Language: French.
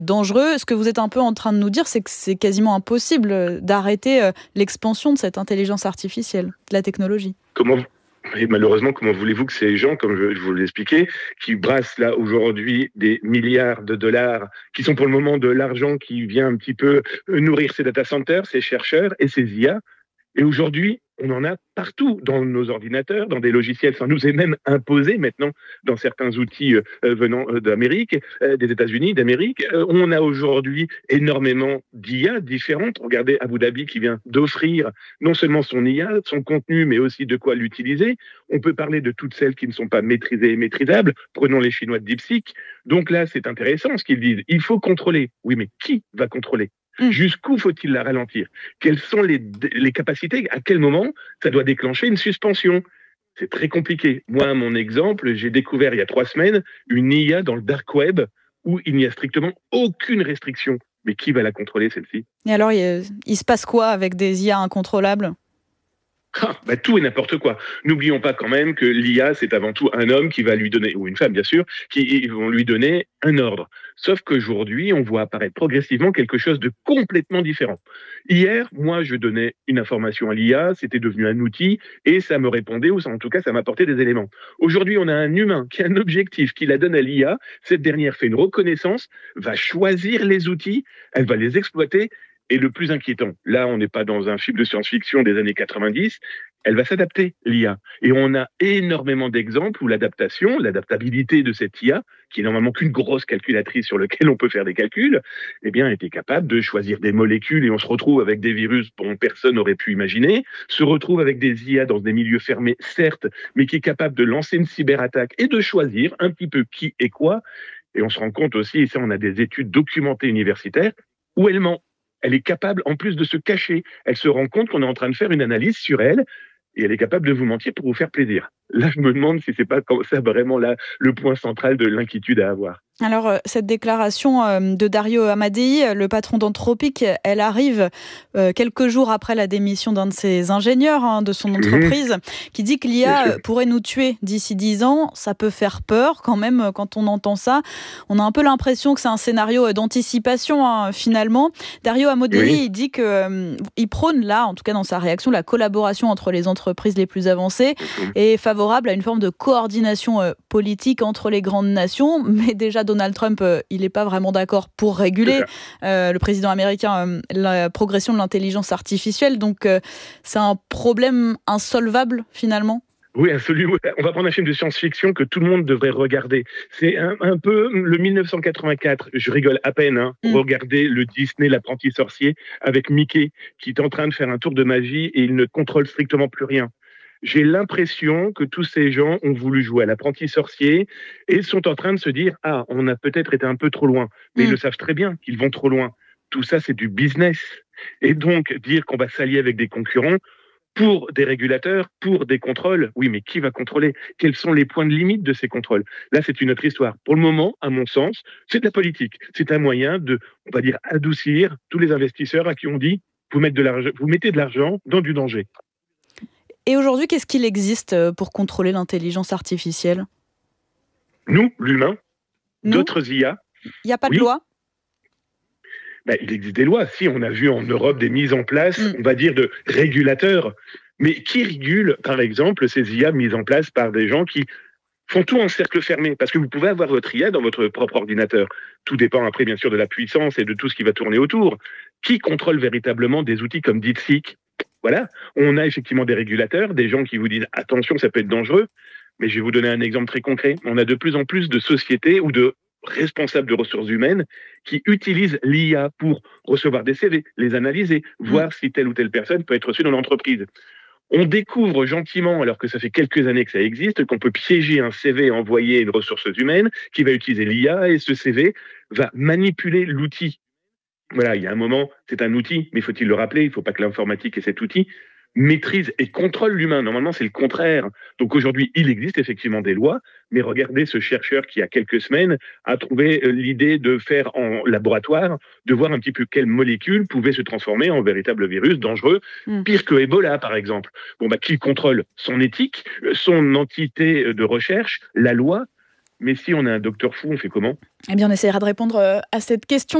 dangereux. Ce que vous êtes un peu en train de nous dire, c'est que c'est quasiment impossible d'arrêter l'expansion de cette intelligence artificielle, de la technologie. Et malheureusement, comment voulez-vous que ces gens, comme je vous l'expliquais, qui brassent là aujourd'hui des milliards de dollars, qui sont pour le moment de l'argent qui vient un petit peu nourrir ces data centers, ces chercheurs et ces IA, et aujourd'hui, on en a partout dans nos ordinateurs, dans des logiciels. Ça nous est même imposé maintenant dans certains outils venant d'Amérique, des États-Unis, d'Amérique. On a aujourd'hui énormément d'IA différentes. Regardez Abu Dhabi qui vient d'offrir non seulement son IA, son contenu, mais aussi de quoi l'utiliser. On peut parler de toutes celles qui ne sont pas maîtrisées et maîtrisables. Prenons les Chinois de DeepSeek. Donc là, c'est intéressant ce qu'ils disent. Il faut contrôler. Oui, mais qui va contrôler ? Jusqu'où faut-il la ralentir? Quelles sont les capacités? À quel moment ça doit déclencher une suspension? C'est très compliqué. Moi, mon exemple, j'ai découvert il y a 3 semaines une IA dans le dark web où il n'y a strictement aucune restriction. Mais qui va la contrôler, celle-ci? Et alors, il se passe quoi avec des IA incontrôlables ? Tout et n'importe quoi. N'oublions pas quand même que l'IA, c'est avant tout un homme qui va lui donner, ou une femme bien sûr, qui vont lui donner un ordre. Sauf qu'aujourd'hui, on voit apparaître progressivement quelque chose de complètement différent. Hier, moi, je donnais une information à l'IA, c'était devenu un outil, et ça me répondait, ou en tout cas, ça m'apportait des éléments. Aujourd'hui, on a un humain qui a un objectif, qui la donne à l'IA, cette dernière fait une reconnaissance, va choisir les outils, elle va les exploiter. Et le plus inquiétant, là, on n'est pas dans un film de science-fiction des années 90, elle va s'adapter, l'IA. Et on a énormément d'exemples où l'adaptabilité de cette IA, qui est normalement qu'une grosse calculatrice sur laquelle on peut faire des calculs, eh bien, était capable de choisir des molécules et on se retrouve avec des virus dont personne n'aurait pu imaginer, se retrouve avec des IA dans des milieux fermés, certes, mais qui est capable de lancer une cyberattaque et de choisir un petit peu qui et quoi. Et on se rend compte aussi, et ça, on a des études documentées universitaires, où elle ment. Elle est capable, en plus de se cacher, elle se rend compte qu'on est en train de faire une analyse sur elle et elle est capable de vous mentir pour vous faire plaisir. Là, je me demande si c'est pas ça vraiment là le point central de l'inquiétude à avoir. Alors, cette déclaration de Dario Amodei, le patron d'Anthropic, elle arrive quelques jours après la démission d'un de ses ingénieurs de son entreprise, qui dit que l'IA pourrait nous tuer d'ici 10 ans. Ça peut faire peur quand même quand on entend ça. On a un peu l'impression que c'est un scénario d'anticipation finalement. Dario Amodei, il dit qu'il prône là, en tout cas dans sa réaction, la collaboration entre les entreprises les plus avancées et est favorable à une forme de coordination politique entre les grandes nations, mais déjà Donald Trump, il n'est pas vraiment d'accord pour réguler, le président américain, la progression de l'intelligence artificielle. Donc, c'est un problème insolvable, finalement. Oui, absolument. On va prendre un film de science-fiction que tout le monde devrait regarder. C'est un peu le 1984. Je rigole à peine. Regardez le Disney L'Apprenti Sorcier avec Mickey qui est en train de faire un tour de magie et il ne contrôle strictement plus rien. J'ai l'impression que tous ces gens ont voulu jouer à l'apprenti sorcier et sont en train de se dire « Ah, on a peut-être été un peu trop loin ». Mais ils le savent très bien qu'ils vont trop loin. Tout ça, c'est du business. Et donc, dire qu'on va s'allier avec des concurrents pour des régulateurs, pour des contrôles, oui, mais qui va contrôler? Quels sont les points de limite de ces contrôles? Là, c'est une autre histoire. Pour le moment, à mon sens, c'est de la politique. C'est un moyen de, on va dire, adoucir tous les investisseurs à qui on dit « Vous mettez de l'argent dans du danger ». Et aujourd'hui, qu'est-ce qu'il existe pour contrôler l'intelligence artificielle? Nous, l'humain, d'autres IA. Il n'y a pas de loi? Il existe des lois. Si, on a vu en Europe des mises en place, on va dire, de régulateurs. Mais qui régule, par exemple, ces IA mises en place par des gens qui font tout en cercle fermé? Parce que vous pouvez avoir votre IA dans votre propre ordinateur. Tout dépend après, bien sûr, de la puissance et de tout ce qui va tourner autour. Qui contrôle véritablement des outils comme DeepSeek? Voilà, on a effectivement des régulateurs, des gens qui vous disent « attention, ça peut être dangereux », mais je vais vous donner un exemple très concret. On a de plus en plus de sociétés ou de responsables de ressources humaines qui utilisent l'IA pour recevoir des CV, les analyser, voir si telle ou telle personne peut être reçue dans l'entreprise. On découvre gentiment, alors que ça fait quelques années que ça existe, qu'on peut piéger un CV envoyé à une ressource humaine qui va utiliser l'IA et ce CV va manipuler l'outil. Voilà, il y a un moment, c'est un outil, mais faut-il le rappeler, il ne faut pas que l'informatique et cet outil maîtrise et contrôle l'humain. Normalement, c'est le contraire. Donc aujourd'hui, il existe effectivement des lois, mais regardez ce chercheur qui, il y a quelques semaines, a trouvé l'idée de faire en laboratoire, de voir un petit peu quelles molécules pouvaient se transformer en véritable virus dangereux, pire que Ebola, par exemple. Qui contrôle son éthique, son entité de recherche, la loi? Mais si on a un docteur fou, on fait comment? Eh bien, on essaiera de répondre à cette question.